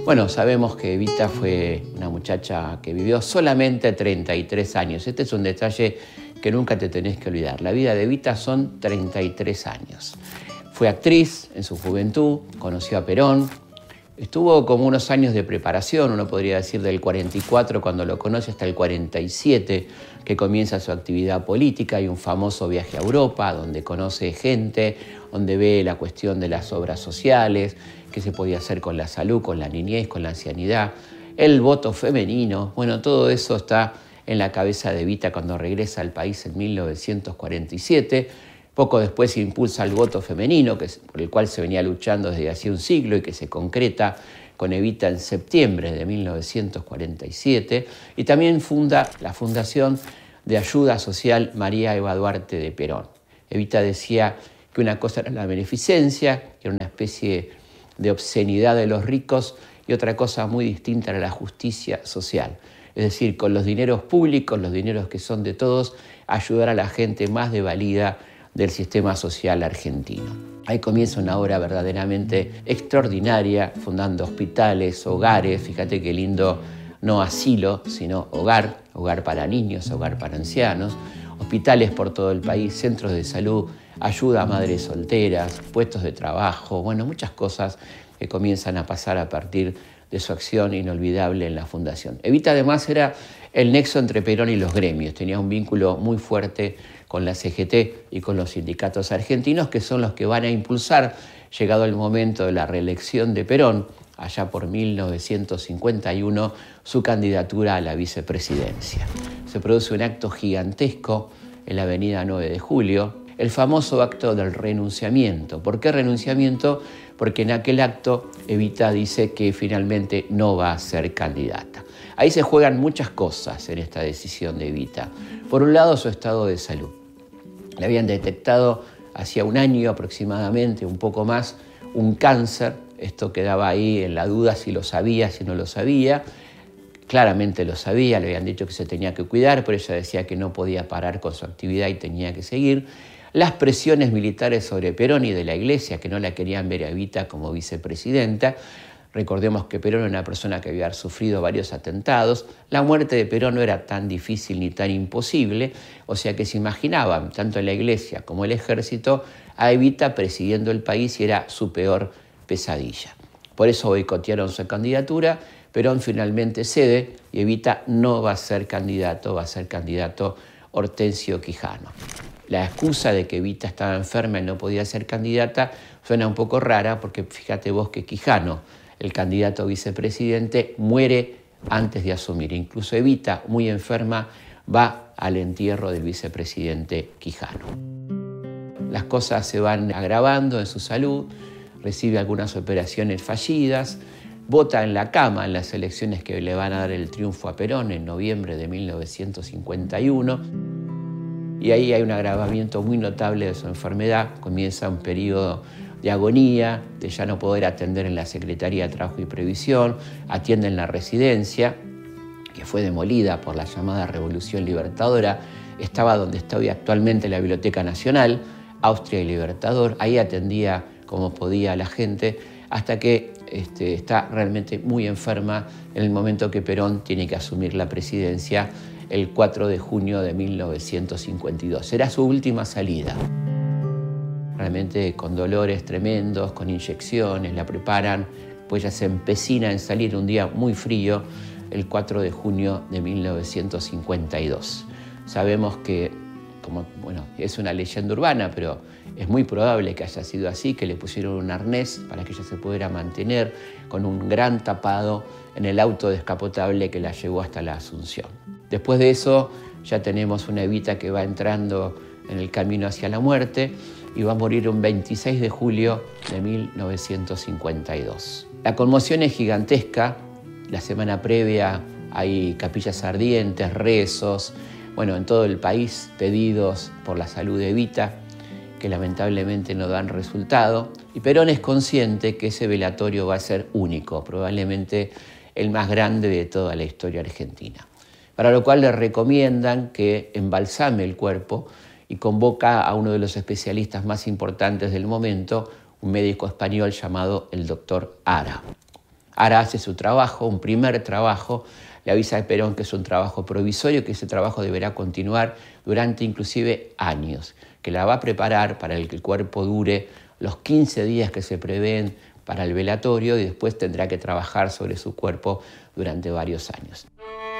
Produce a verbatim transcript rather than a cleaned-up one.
Bueno, sabemos que Evita fue una muchacha que vivió solamente treinta y tres años. Este es un detalle que nunca te tenés que olvidar. La vida de Evita son treinta y tres años. Fue actriz en su juventud, conoció a Perón, estuvo como unos años de preparación, uno podría decir del cuarenta y cuatro cuando lo conoce hasta el cuarenta y siete que comienza su actividad política. Hay un famoso viaje a Europa donde conoce gente, donde ve la cuestión de las obras sociales, qué se podía hacer con la salud, con la niñez, con la ancianidad, el voto femenino. Bueno, todo eso está en la cabeza de Evita cuando regresa al país en mil novecientos cuarenta y siete. Poco después impulsa el voto femenino, que es por el cual se venía luchando desde hacía un siglo y que se concreta con Evita en septiembre de mil novecientos cuarenta y siete. Y también funda la Fundación de Ayuda Social María Eva Duarte de Perón. Evita decía que una cosa era la beneficencia, que era una especie de obscenidad de los ricos, y otra cosa muy distinta era la justicia social. Es decir, con los dineros públicos, los dineros que son de todos, ayudar a la gente más desvalida del sistema social argentino. Ahí comienza una obra verdaderamente extraordinaria, fundando hospitales, hogares, fíjate qué lindo, no asilo, sino hogar, hogar para niños, hogar para ancianos, hospitales por todo el país, centros de salud, ayuda a madres solteras, puestos de trabajo, bueno, muchas cosas que comienzan a pasar a partir de su acción inolvidable en la Fundación. Evita además era el nexo entre Perón y los gremios, tenía un vínculo muy fuerte con la C G T y con los sindicatos argentinos, que son los que van a impulsar, llegado el momento de la reelección de Perón, allá por mil novecientos cincuenta y uno, su candidatura a la vicepresidencia. Se produce un acto gigantesco en la avenida nueve de julio, el famoso acto del renunciamiento. ¿Por qué renunciamiento? Porque en aquel acto Evita dice que finalmente no va a ser candidata. Ahí se juegan muchas cosas en esta decisión de Evita. Por un lado, su estado de salud. Le habían detectado hacía un año aproximadamente, un poco más, un cáncer. Esto quedaba ahí en la duda si lo sabía, si no lo sabía. Claramente lo sabía, le habían dicho que se tenía que cuidar, pero ella decía que no podía parar con su actividad y tenía que seguir. Las presiones militares sobre Perón y de la Iglesia, que no la querían ver a Evita como vicepresidenta. Recordemos que Perón era una persona que había sufrido varios atentados. La muerte de Perón no era tan difícil ni tan imposible, o sea que se imaginaban, tanto la Iglesia como el Ejército, a Evita presidiendo el país y era su peor pesadilla. Por eso boicotearon su candidatura. Perón finalmente cede y Evita no va a ser candidato, va a ser candidato Hortensio Quijano. La excusa de que Evita estaba enferma y no podía ser candidata suena un poco rara porque fíjate vos que Quijano, el candidato vicepresidente, muere antes de asumir. Incluso Evita, muy enferma, va al entierro del vicepresidente Quijano. Las cosas se van agravando en su salud, recibe algunas operaciones fallidas, vota en la cama en las elecciones que le van a dar el triunfo a Perón en noviembre de mil novecientos cincuenta y uno. Y ahí hay un agravamiento muy notable de su enfermedad. Comienza un periodo de agonía, de ya no poder atender en la Secretaría de Trabajo y Previsión, atiende en la residencia, que fue demolida por la llamada Revolución Libertadora. Estaba donde está hoy actualmente la Biblioteca Nacional, Austria y Libertador. Ahí atendía como podía a la gente, hasta que este, está realmente muy enferma en el momento que Perón tiene que asumir la presidencia el cuatro de junio de mil novecientos cincuenta y dos. Será su última salida. Realmente con dolores tremendos, con inyecciones, la preparan, pues ella se empecina en salir un día muy frío, el cuatro de junio de mil novecientos cincuenta y dos. Sabemos que, como, bueno, es una leyenda urbana, pero es muy probable que haya sido así, que le pusieron un arnés para que ella se pudiera mantener con un gran tapado en el auto descapotable que la llevó hasta la Asunción. Después de eso ya tenemos una Evita que va entrando en el camino hacia la muerte y va a morir un veintiséis de julio de mil novecientos cincuenta y dos. La conmoción es gigantesca. La semana previa hay capillas ardientes, rezos, bueno, en todo el país pedidos por la salud de Evita, que lamentablemente no dan resultado. Y Perón es consciente que ese velatorio va a ser único, probablemente el más grande de toda la historia argentina. Para lo cual le recomiendan que embalsame el cuerpo y convoca a uno de los especialistas más importantes del momento, un médico español llamado el doctor Ara. Ahora hace su trabajo, un primer trabajo, le avisa a Perón que es un trabajo provisorio, que ese trabajo deberá continuar durante inclusive años, que la va a preparar para que el cuerpo dure los quince días que se prevén para el velatorio y después tendrá que trabajar sobre su cuerpo durante varios años.